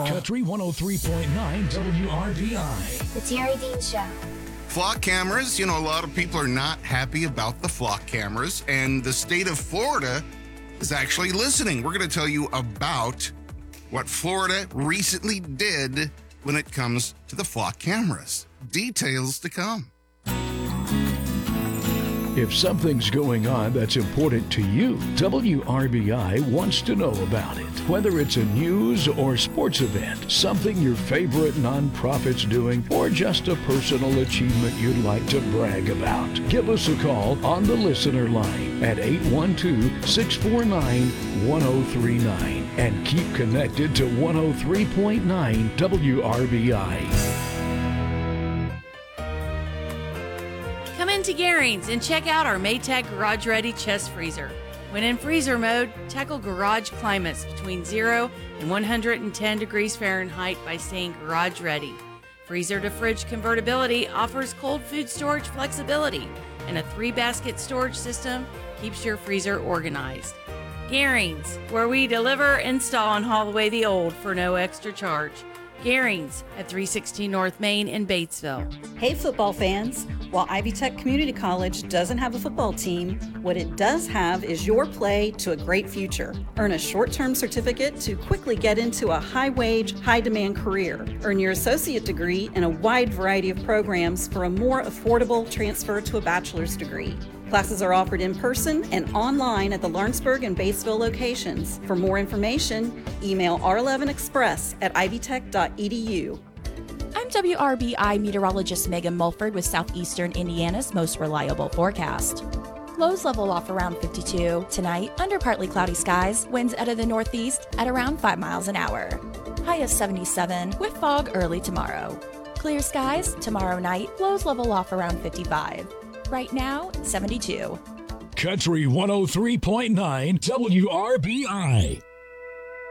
Country 103.9 WRBI. The Terry Dean Show. Flock cameras, a lot of people are not happy about the flock cameras, and the state of Florida is actually listening. We're going to tell you about what Florida recently did when it comes to the flock cameras. Details to come. If something's going on that's important to you, WRBI wants to know about it. Whether it's a news or sports event, something your favorite nonprofit's doing, or just a personal achievement you'd like to brag about, give us a call on the listener line at 812-649-1039 and keep connected to 103.9 WRBI. Come into Garings and check out our Maytag Garage Ready chest freezer. When in freezer mode, tackle garage climates between 0 and 110 degrees Fahrenheit by saying Garage Ready. Freezer to fridge convertibility offers cold food storage flexibility, and a 3-basket storage system keeps your freezer organized. Garings, where we deliver, install, and haul away the old for no extra charge. Garings at 316 North Main in Batesville. Hey football fans, while Ivy Tech Community College doesn't have a football team, what it does have is your play to a great future. Earn a short-term certificate to quickly get into a high-wage, high-demand career. Earn your associate degree in a wide variety of programs for a more affordable transfer to a bachelor's degree. Classes are offered in person and online at the Lawrenceburg and Batesville locations. For more information, email r11express@ivytech.edu. I'm WRBI meteorologist Megan Mulford with Southeastern Indiana's most reliable forecast. Lows level off around 52. Tonight, under partly cloudy skies, winds out of the northeast at around 5 miles an hour. High of 77 with fog early tomorrow. Clear skies tomorrow night, lows level off around 55. Right now, 72. Country 103.9 WRBI.